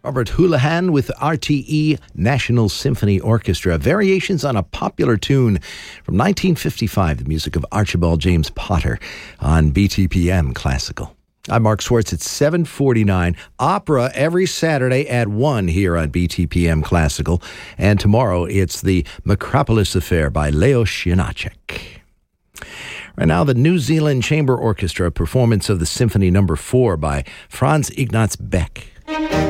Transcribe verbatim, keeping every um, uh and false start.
Robert Houlihan with R T E National Symphony Orchestra. Variations on a popular tune from nineteen fifty-five, the music of Archibald James Potter on B T P M Classical. I'm Mark Schwartz at seven forty-nine. Opera every Saturday at one here on B T P M Classical. And tomorrow it's the Macropolis Affair by Leos Janáček. Right now, the New Zealand Chamber Orchestra performance of the Symphony Number Four by Franz Ignaz Beck.